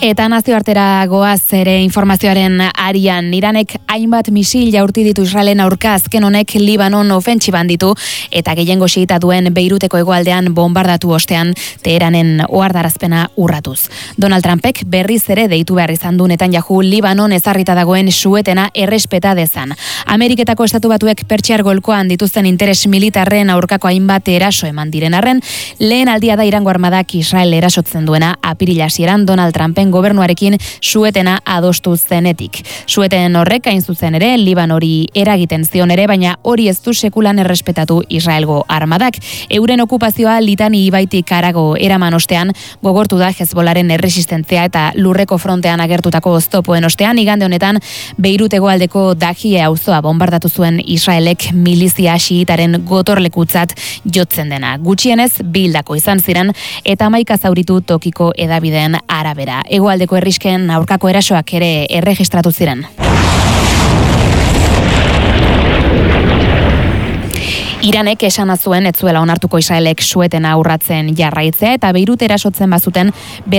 Eta nazioartera goaz ere informazioaren arian, Iranek hainbat misil jaurti ditu Israelen aurka, azken honek Libanon ofentsiban ditu eta gehiengo xiita duen Beiruteko hegoaldean bombardatu ostean Teheranen ohartarazpena urratuz. Donald Trumpek berriz ere deitu behar izan du Netanyahu Libanon ezarrita dagoen suetena errespeta dezan. Ameriketako Estatu Batuek Pertsiar golkoan dituzten interes militarren aurkako hainbat eraso eman diren arren, lehen aldia da Irango armadak Israel erasotzen duena apirila hasieran Donald Trumpen gobernuarekin suetena adostu zenetik. Sueten horrek hain zuzen ere Libanori eragiten zion ere, baina hori ez du sekulan errespetatu Israelgo armadak. Euren okupazioa Litani ibaitik harago eraman ostean gogortu da Hezbolaren erresistentzia eta lurreko frontean agertutako oztopoen ostean igande honetan Beirut hegoaldeko Dahie auzoa bombardatu zuen Israelek milizia xiitaren gotorlekutzat jotzen dena. Gutxienez bildako izan ziren eta 11 zauritu tokiko hedabideen arabera. Hegoaldeko herrisken aurkako erasoak ere erregistratu ziren. Iranek esana zuen ez zuela onartuko Israelek suetena urratzen jarraitzea eta Beirut erasotzen bazuten